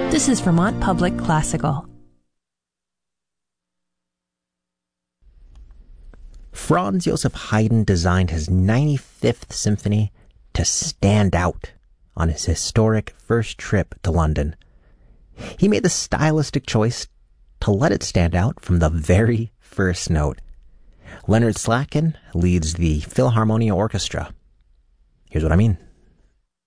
This is Vermont Public Classical. Franz Joseph Haydn designed his 95th Symphony to stand out on his historic first trip to London. He made the stylistic choice to let it stand out from the very first note. Leonard Slatkin leads the Philharmonia Orchestra. Here's what I mean.